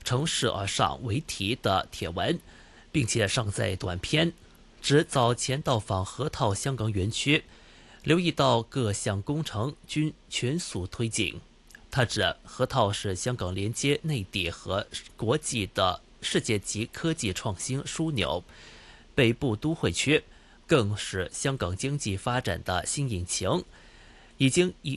乘势而上为题的帖文，并且上载短片，指早前到访河套香港园区，留意到各项工程均全速推进。他指河套是香港连接内地和国际的世界级科技创新枢纽，北部都会区更是香港经济发展的新引擎，已经